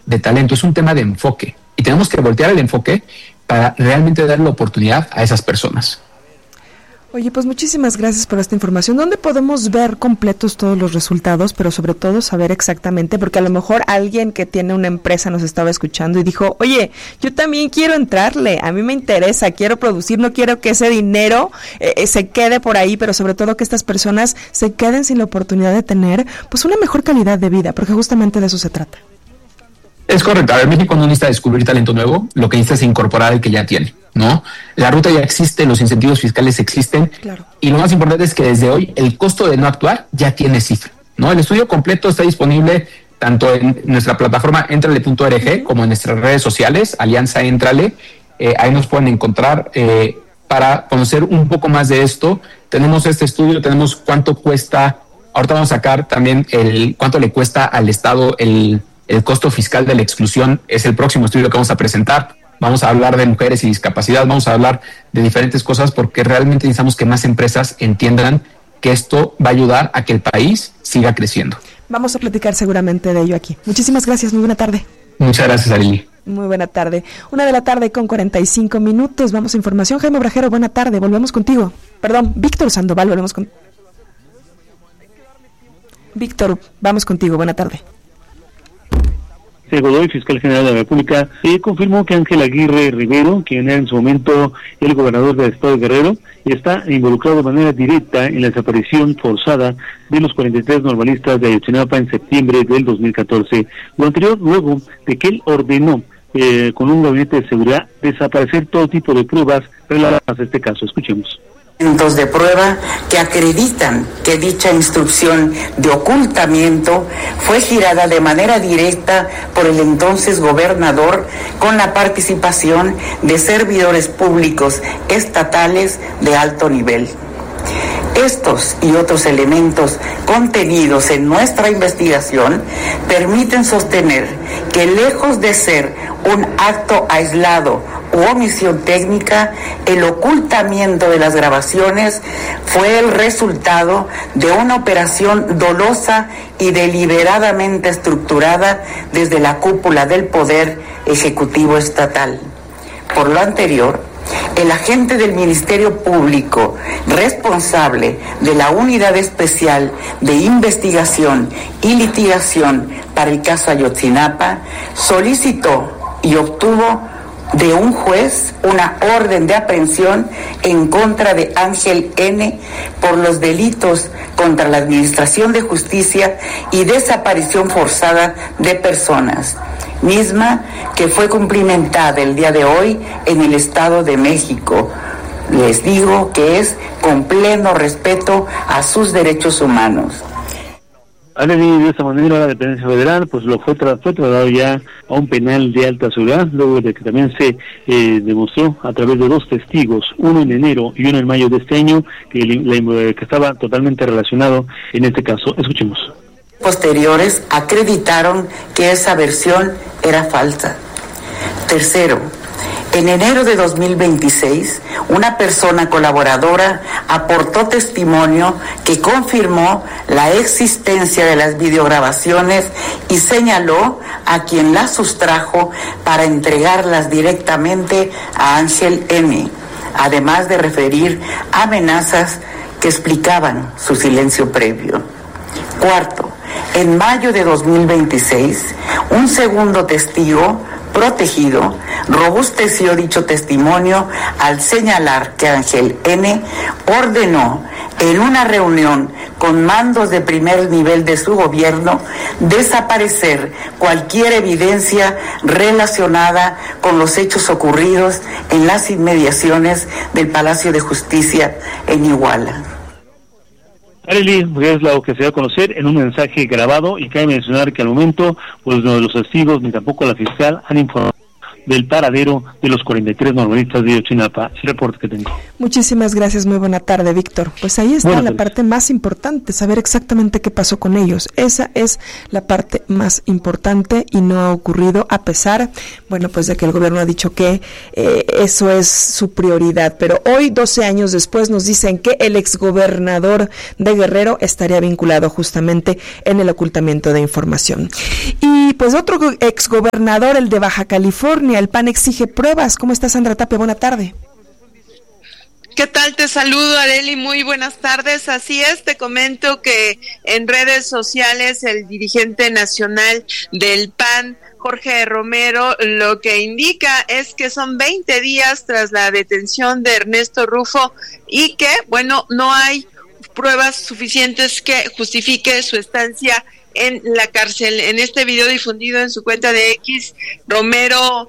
de talento, es un tema de enfoque. Y tenemos que voltear el enfoque para realmente darle la oportunidad a esas personas. Oye, pues muchísimas gracias por esta información. ¿Dónde podemos ver completos todos los resultados, pero sobre todo saber exactamente? Porque a lo mejor alguien que tiene una empresa nos estaba escuchando y dijo, oye, yo también quiero entrarle, a mí me interesa, quiero producir, no quiero que ese dinero se quede por ahí, pero sobre todo que estas personas se queden sin la oportunidad de tener pues una mejor calidad de vida, porque justamente de eso se trata. Es correcto. A ver, México no necesita descubrir talento nuevo, lo que necesita es incorporar el que ya tiene, ¿no? La ruta ya existe, los incentivos fiscales existen, claro. Y lo más importante es que desde hoy el costo de no actuar ya tiene cifra, ¿no? El estudio completo está disponible tanto en nuestra plataforma entrale.org como en nuestras redes sociales, Alianza Entrale. Ahí nos pueden encontrar para conocer un poco más de esto. Tenemos este estudio, tenemos cuánto cuesta, ahorita vamos a sacar también cuánto le cuesta al Estado el costo fiscal de la exclusión. Es el próximo estudio que vamos a presentar. Vamos a hablar de mujeres y discapacidad, vamos a hablar de diferentes cosas porque realmente necesitamos que más empresas entiendan que esto va a ayudar a que el país siga creciendo. Vamos a platicar seguramente de ello aquí. Muchísimas gracias, muy buena tarde. Muchas gracias, Arely. Muy buena tarde. 1:45 p.m. Vamos a información. Jaime Obrajero, buena tarde. Volvemos contigo. Perdón, Víctor Sandoval, volvemos con... Víctor, vamos contigo. Buena tarde. Godoy, fiscal general de la República, confirmó que Ángel Aguirre Rivero, quien era en su momento el gobernador del estado de Guerrero, está involucrado de manera directa en la desaparición forzada de los 43 normalistas de Ayotzinapa en septiembre del 2014. Lo anterior luego de que él ordenó con un gabinete de seguridad desaparecer todo tipo de pruebas relacionadas a este caso. Escuchemos. De prueba que acreditan que dicha instrucción de ocultamiento fue girada de manera directa por el entonces gobernador con la participación de servidores públicos estatales de alto nivel. Estos y otros elementos contenidos en nuestra investigación permiten sostener que lejos de ser un acto aislado u omisión técnica, el ocultamiento de las grabaciones fue el resultado de una operación dolosa y deliberadamente estructurada desde la cúpula del Poder Ejecutivo Estatal. Por lo anterior, el agente del Ministerio Público responsable de la Unidad Especial de Investigación y Litigación para el caso Ayotzinapa solicitó y obtuvo de un juez una orden de aprehensión en contra de Ángel N. por los delitos contra la Administración de Justicia y desaparición forzada de personas, misma que fue cumplimentada el día de hoy en el Estado de México. Les digo que es con pleno respeto a sus derechos humanos. De esta manera la dependencia federal pues lo fue trasladado ya a un penal de alta seguridad, luego de que también se demostró a través de 2 testigos, uno en enero y uno en mayo de este año, que estaba totalmente relacionado en este caso. Escuchemos. Posteriores acreditaron que esa versión era falsa. Tercero, en enero de 2026, una persona colaboradora aportó testimonio que confirmó la existencia de las videograbaciones y señaló a quien las sustrajo para entregarlas directamente a Ángel M., además de referir amenazas que explicaban su silencio previo. Cuarto, en mayo de 2026, un segundo testigo protegido robusteció dicho testimonio al señalar que Ángel N. ordenó en una reunión con mandos de primer nivel de su gobierno desaparecer cualquier evidencia relacionada con los hechos ocurridos en las inmediaciones del Palacio de Justicia en Iguala. Arely, es lo que se va a conocer en un mensaje grabado, y cabe mencionar que al momento pues no los testigos ni tampoco la fiscal han informado del paradero de los 43 normalistas de Ayotzinapa. El reporte que tengo. Muchísimas gracias, muy buena tarde, Víctor. Pues ahí está la parte más importante, saber exactamente qué pasó con ellos. Esa es la parte más importante y no ha ocurrido a pesar, bueno, pues de que el gobierno ha dicho que eso es su prioridad. Pero hoy, 12 años después, nos dicen que el exgobernador de Guerrero estaría vinculado justamente en el ocultamiento de información. Y pues otro exgobernador, el de Baja California, el PAN exige pruebas. ¿Cómo está, Sandra Tapia? Buena tarde. ¿Qué tal? Te saludo, Arely, muy buenas tardes. Así es, te comento que en redes sociales el dirigente nacional del PAN, Jorge Romero, lo que indica es que son 20 días tras la detención de Ernesto Rufo y que, bueno, no hay pruebas suficientes que justifique su estancia en la cárcel. En este video difundido en su cuenta de X, Romero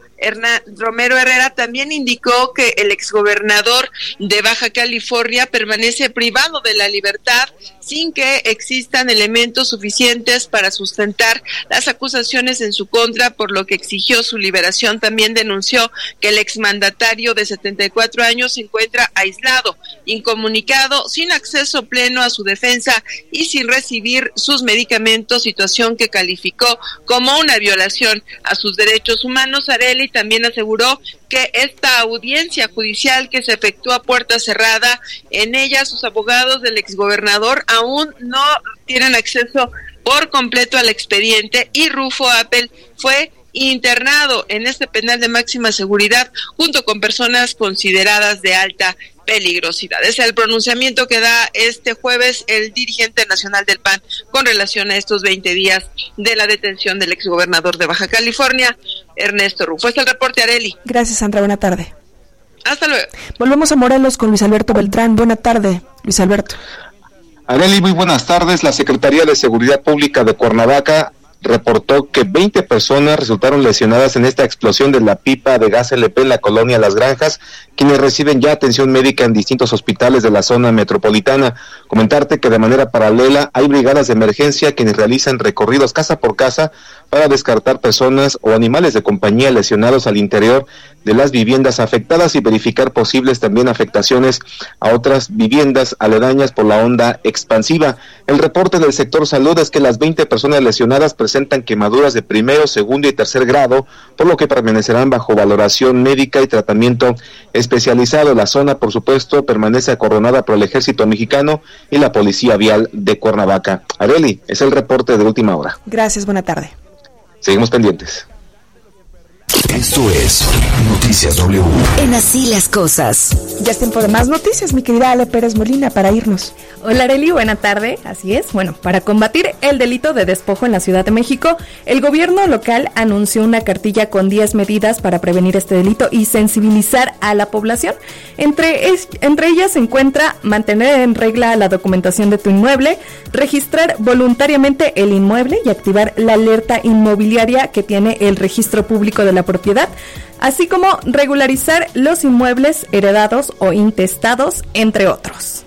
Herrera también indicó que el exgobernador de Baja California permanece privado de la libertad sin que existan elementos suficientes para sustentar las acusaciones en su contra, por lo que exigió su liberación. También denunció que el exmandatario de 74 años se encuentra aislado, incomunicado, sin acceso pleno a su defensa y sin recibir sus medicamentos, situación que calificó como una violación a sus derechos humanos. Arely también aseguró que esta audiencia judicial que se efectuó a puerta cerrada, en ella sus abogados del exgobernador aún no tienen acceso por completo al expediente y Rufo Appel fue internado en este penal de máxima seguridad junto con personas consideradas de alta peligrosidad. Es el pronunciamiento que da este jueves el dirigente nacional del PAN con relación a estos 20 días de la detención del exgobernador de Baja California, Ernesto Rufo. Este es el reporte, Arely. Gracias, Sandra. Buena tarde. Hasta luego. Volvemos a Morelos con Luis Alberto Beltrán. Buena tarde, Luis Alberto. Arely, muy buenas tardes. La Secretaría de Seguridad Pública de Cuernavaca reportó que 20 personas resultaron lesionadas en esta explosión de la pipa de gas LP en la colonia Las Granjas, quienes reciben ya atención médica en distintos hospitales de la zona metropolitana. Comentarte que de manera paralela hay brigadas de emergencia quienes realizan recorridos casa por casa para descartar personas o animales de compañía lesionados al interior de las viviendas afectadas y verificar posibles también afectaciones a otras viviendas aledañas por la onda expansiva. El reporte del sector salud es que las 20 personas lesionadas presentan quemaduras de primero, segundo y tercer grado, por lo que permanecerán bajo valoración médica y tratamiento especializado. La zona, por supuesto, permanece acordonada por el Ejército Mexicano y la Policía Vial de Cuernavaca. Arely, es el reporte de última hora. Gracias, buena tarde. Seguimos pendientes. Esto es Noticias W. En Así las Cosas. Ya es tiempo de más noticias, mi querida Ale Pérez Molina, para irnos. Hola, Arely, buena tarde. Así es. Bueno, para combatir el delito de despojo en la Ciudad de México, el gobierno local anunció una cartilla con 10 medidas para prevenir este delito y sensibilizar a la población. Entre ellas se encuentra mantener en regla la documentación de tu inmueble, registrar voluntariamente el inmueble y activar la alerta inmobiliaria que tiene el registro público de la propiedad, así como regularizar los inmuebles heredados o intestados, entre otros.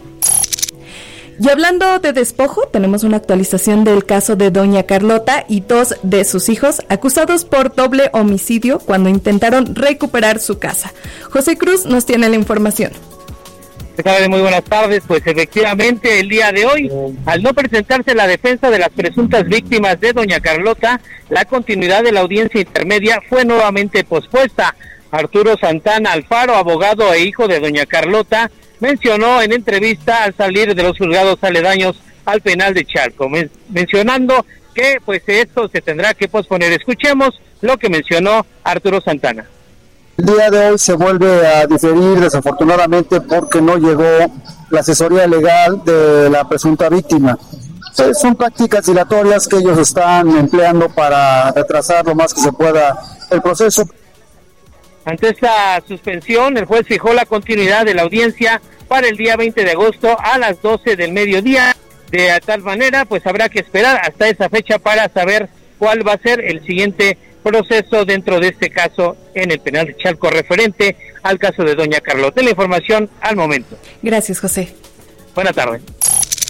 Y hablando de despojo, tenemos una actualización del caso de doña Carlota y 2 de sus hijos acusados por doble homicidio cuando intentaron recuperar su casa. José Cruz nos tiene la información. Muy buenas tardes. Pues efectivamente el día de hoy, al no presentarse la defensa de las presuntas víctimas de doña Carlota, la continuidad de la audiencia intermedia fue nuevamente pospuesta. Arturo Santana Alfaro, abogado e hijo de doña Carlota, mencionó en entrevista al salir de los juzgados aledaños al penal de Chalco, mencionando que pues esto se tendrá que posponer. Escuchemos lo que mencionó Arturo Santana. El día de hoy se vuelve a diferir desafortunadamente porque no llegó la asesoría legal de la presunta víctima. Son prácticas dilatorias que ellos están empleando para retrasar lo más que se pueda el proceso. Ante esta suspensión, el juez fijó la continuidad de la audiencia para el día 20 de agosto a las 12 del mediodía. De tal manera, pues habrá que esperar hasta esa fecha para saber cuál va a ser el siguiente proceso dentro de este caso en el penal de Chalco referente al caso de doña Carlota. La información al momento. Gracias, José. Buena tarde.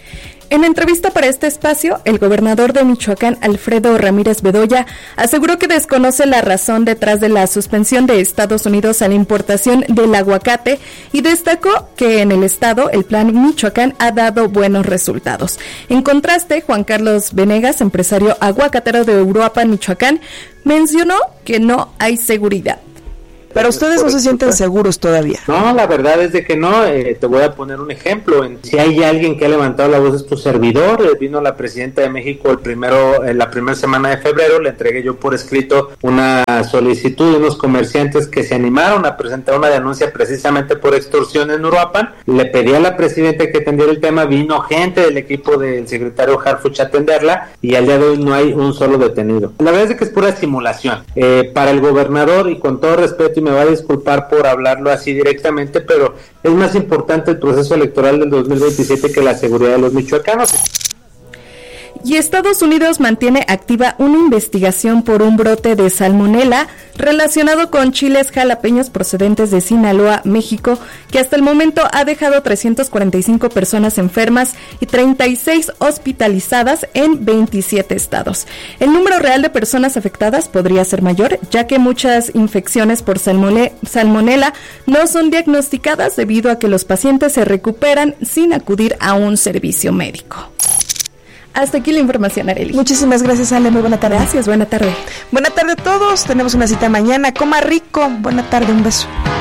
En entrevista para este espacio, el gobernador de Michoacán, Alfredo Ramírez Bedoya, aseguró que desconoce la razón detrás de la suspensión de Estados Unidos a la importación del aguacate y destacó que en el estado el Plan Michoacán ha dado buenos resultados. En contraste, Juan Carlos Venegas, empresario aguacatero de Uruapan, Michoacán, mencionó que no hay seguridad. Pero ustedes no se sienten seguros todavía. No, la verdad es de que no. Te voy a poner un ejemplo. Si hay alguien que ha levantado la voz es tu servidor. Vino la presidenta de México la primera semana de febrero. Le entregué yo por escrito una solicitud de unos comerciantes que se animaron a presentar una denuncia precisamente por extorsión en Uruapan. Le pedí a la presidenta que atendiera el tema. Vino gente del equipo del secretario Harfuch a atenderla y al día de hoy no hay un solo detenido. La verdad es que es pura simulación. Para el gobernador, y con todo respeto, y me va a disculpar por hablarlo así directamente, pero es más importante el proceso electoral del 2027 que la seguridad de los michoacanos. Y Estados Unidos mantiene activa una investigación por un brote de salmonela relacionado con chiles jalapeños procedentes de Sinaloa, México, que hasta el momento ha dejado 345 personas enfermas y 36 hospitalizadas en 27 estados. El número real de personas afectadas podría ser mayor, ya que muchas infecciones por salmonela no son diagnosticadas debido a que los pacientes se recuperan sin acudir a un servicio médico. Hasta aquí la información, Arely. Muchísimas gracias, Ale. Muy buena tarde. Gracias, buena tarde. Buena tarde a todos. Tenemos una cita mañana. Coma rico. Buena tarde, un beso.